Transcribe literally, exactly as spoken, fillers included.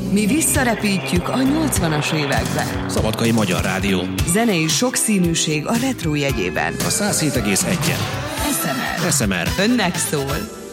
Mi visszarepítjük a nyolcvanas évekbe. Szabadkai Magyar Rádió. Zenei sokszínűség a retro jegyében. A száz hét egész egyen. es em er. es em er. Önnek szól.